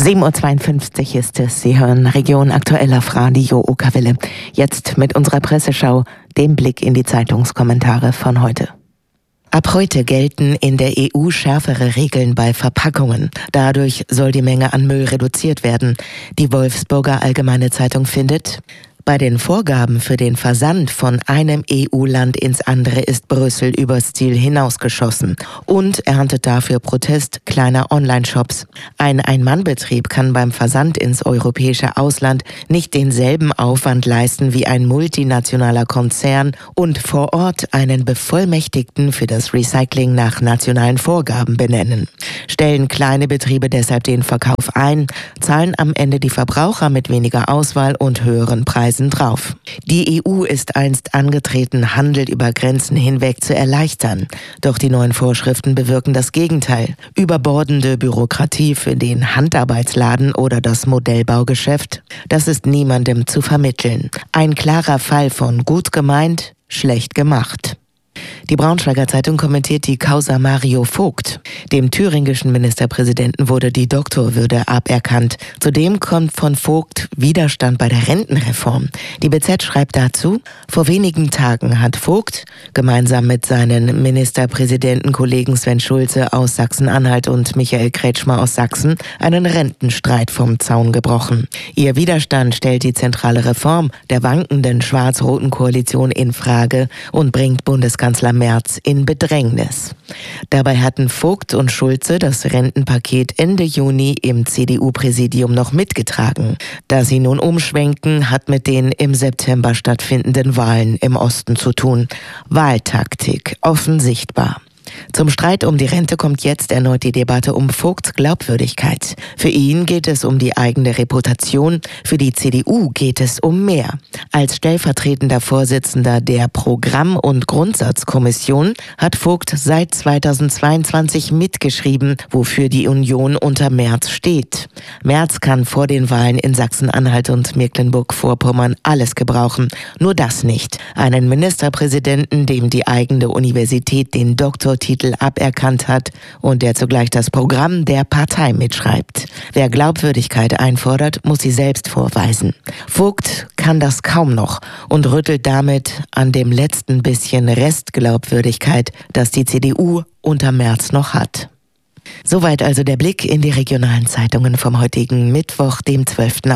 7:52 Uhr ist es. Sie hören Region aktuell auf Radio Okerwelle. Jetzt mit unserer Presseschau, dem Blick in die Zeitungskommentare von heute. Ab heute gelten in der EU schärfere Regeln bei Verpackungen. Dadurch soll die Menge an Müll reduziert werden. Die Wolfsburger Allgemeine Zeitung findet: Bei den Vorgaben für den Versand von einem EU-Land ins andere ist Brüssel übers Ziel hinausgeschossen und erntet dafür Protest kleiner Online-Shops. Ein Ein-Mann-Betrieb kann beim Versand ins europäische Ausland nicht denselben Aufwand leisten wie ein multinationaler Konzern und vor Ort einen Bevollmächtigten für das Recycling nach nationalen Vorgaben benennen. Stellen kleine Betriebe deshalb den Verkauf ein, zahlen am Ende die Verbraucher mit weniger Auswahl und höheren Preisen drauf. Die EU ist einst angetreten, Handel über Grenzen hinweg zu erleichtern. Doch die neuen Vorschriften bewirken das Gegenteil. Überbordende Bürokratie für den Handarbeitsladen oder das Modellbaugeschäft, das ist niemandem zu vermitteln. Ein klarer Fall von gut gemeint, schlecht gemacht. Die Braunschweiger Zeitung kommentiert die Causa Mario Vogt. Dem thüringischen Ministerpräsidenten wurde die Doktorwürde aberkannt. Zudem kommt von Vogt Widerstand bei der Rentenreform. Die BZ schreibt dazu: Vor wenigen Tagen hat Vogt gemeinsam mit seinen Ministerpräsidentenkollegen Sven Schulze aus Sachsen-Anhalt und Michael Kretschmer aus Sachsen einen Rentenstreit vom Zaun gebrochen. Ihr Widerstand stellt die zentrale Reform der wankenden schwarz-roten Koalition in Frage und bringt Bundeskanzler Merz in Bedrängnis. Dabei hatten Vogt und Schulze das Rentenpaket Ende Juni im CDU-Präsidium noch mitgetragen. Da sie nun umschwenken, hat mit den im September stattfindenden Wahlen im Osten zu tun. Wahltaktik, offen sichtbar. Zum Streit um die Rente kommt jetzt erneut die Debatte um Vogts Glaubwürdigkeit. Für ihn geht es um die eigene Reputation, für die CDU geht es um mehr. Als stellvertretender Vorsitzender der Programm- und Grundsatzkommission hat Vogt seit 2022 mitgeschrieben, wofür die Union unter Merz steht. Merz kann vor den Wahlen in Sachsen-Anhalt und Mecklenburg-Vorpommern alles gebrauchen, nur das nicht. Einen Ministerpräsidenten, dem die eigene Universität den Doktortitel aberkannt hat und der zugleich das Programm der Partei mitschreibt. Wer Glaubwürdigkeit einfordert, muss sie selbst vorweisen. Vogt kann das kaum noch und rüttelt damit an dem letzten bisschen Restglaubwürdigkeit, das die CDU unter Merz noch hat. Soweit also der Blick in die regionalen Zeitungen vom heutigen Mittwoch, dem 12.